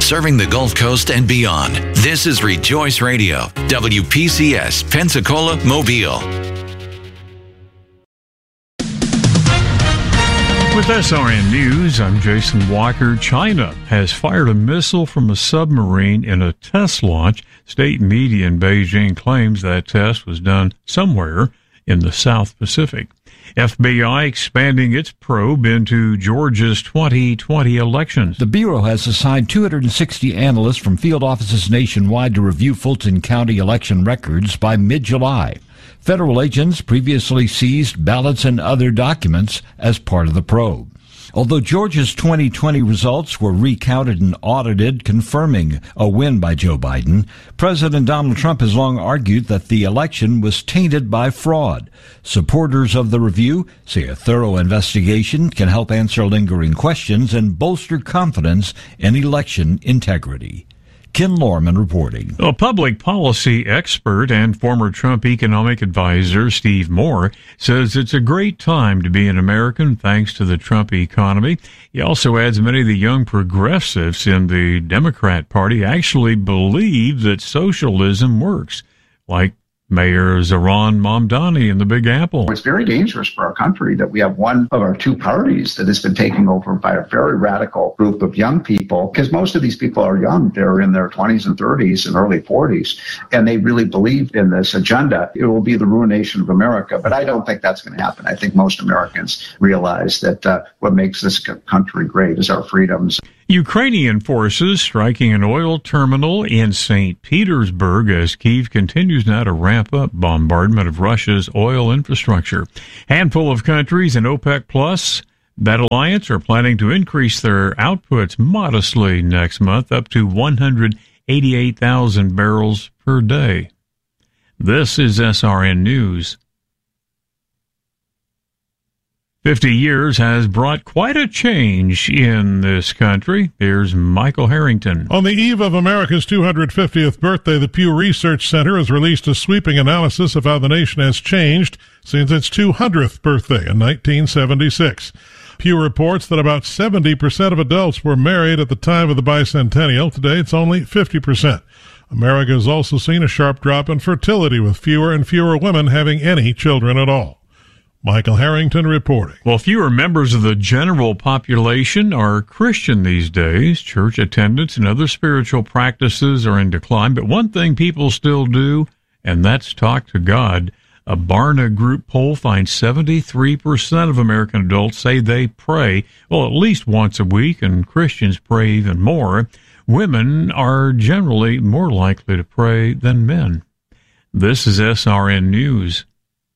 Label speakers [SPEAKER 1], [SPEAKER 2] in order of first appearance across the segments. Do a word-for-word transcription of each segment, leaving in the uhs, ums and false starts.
[SPEAKER 1] serving the Gulf Coast and beyond. This is Rejoice Radio, W P C S, Pensacola, Mobile.
[SPEAKER 2] With S R N News, I'm Jason Walker. China has fired a missile from a submarine in a test launch. State media in Beijing claims that test was done somewhere in the South Pacific. F B I expanding its probe into Georgia's twenty twenty elections.
[SPEAKER 3] The Bureau has assigned two hundred sixty analysts from field offices nationwide to review Fulton County election records by mid-July. Federal agents previously seized ballots and other documents as part of the probe. Although Georgia's twenty twenty results were recounted and audited, confirming a win by Joe Biden, President Donald Trump has long argued that the election was tainted by fraud. Supporters of the review say a thorough investigation can help answer lingering questions and bolster confidence in election integrity. Ken Lorman reporting.
[SPEAKER 2] A public policy expert and former Trump economic advisor Steve Moore says it's a great time to be an American thanks to the Trump economy. He also adds many of the young progressives in the Democrat Party actually believe that socialism works, like Mayor Zohran Mamdani in the Big Apple.
[SPEAKER 4] It's very dangerous for our country that we have one of our two parties that has been taken over by a very radical group of young people, because most of these people are young. They're in their twenties and thirties and early forties, and they really believe in this agenda. It will be the ruination of America, but I don't think that's going to happen. I think most Americans realize that uh, what makes this country great is our freedoms.
[SPEAKER 2] Ukrainian forces striking an oil terminal in Saint Petersburg as Kyiv continues now to ramp up bombardment of Russia's oil infrastructure. Handful of countries in OPEC Plus, that alliance, are planning to increase their outputs modestly next month up to one hundred eighty-eight thousand barrels per day. This is S R N News. Fifty years has brought quite a change in this country. Here's Michael Harrington.
[SPEAKER 5] On the eve of America's two hundred fiftieth birthday, the Pew Research Center has released a sweeping analysis of how the nation has changed since its two hundredth birthday in nineteen seventy-six. Pew reports that about seventy percent of adults were married at the time of the bicentennial. Today, it's only fifty percent. America has also seen a sharp drop in fertility, with fewer and fewer women having any children at all. Michael Harrington reporting.
[SPEAKER 2] Well, fewer members of the general population are Christian these days. Church attendance and other spiritual practices are in decline. But one thing people still do, and that's talk to God. A Barna Group poll finds seventy-three percent of American adults say they pray, well, at least once a week, and Christians pray even more. Women are generally more likely to pray than men. This is S R N News.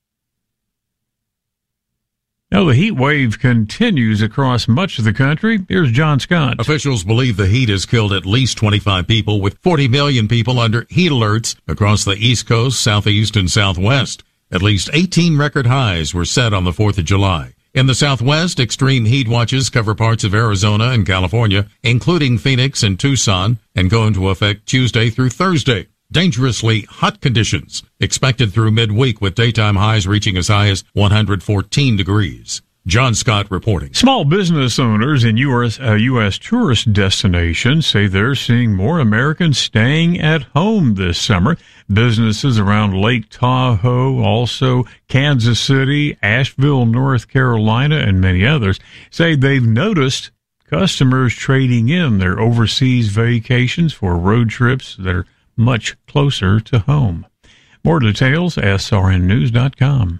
[SPEAKER 2] Now, the heat wave continues across much of the country. Here's John Scott.
[SPEAKER 6] Officials believe the heat has killed at least twenty-five people, with forty million people under heat alerts across the East Coast, Southeast, and Southwest. At least eighteen record highs were set on the fourth of July. In the Southwest, extreme heat watches cover parts of Arizona and California, including Phoenix and Tucson, and go into effect Tuesday through Thursday. Dangerously hot conditions expected through midweek, with daytime highs reaching as high as one hundred fourteen degrees. John Scott reporting.
[SPEAKER 2] Small business owners in U S, uh, U S tourist destinations say they're seeing more Americans staying at home this summer. Businesses around Lake Tahoe, also Kansas City, Asheville, North Carolina, and many others say they've noticed customers trading in their overseas vacations for road trips that are much closer to home. More details, S R N news dot com.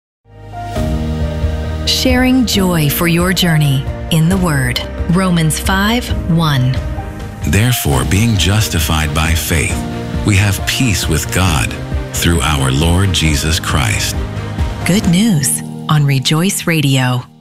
[SPEAKER 7] Sharing joy for your journey in the Word. Romans five one.
[SPEAKER 1] Therefore, being justified by faith, we have peace with God through our Lord Jesus Christ.
[SPEAKER 7] Good news on Rejoice Radio.